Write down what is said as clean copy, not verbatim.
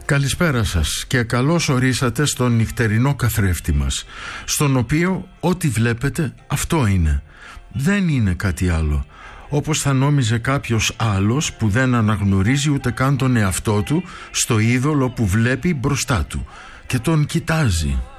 Καλησπέρα σας και καλώς ορίσατε στον νυχτερινό καθρέφτη μας, στον οποίο ό,τι βλέπετε αυτό είναι. Δεν είναι κάτι άλλο. Όπως θα νόμιζε κάποιος άλλος που δεν αναγνωρίζει ούτε καν τον εαυτό του στο είδωλο που βλέπει μπροστά του και τον κοιτάζει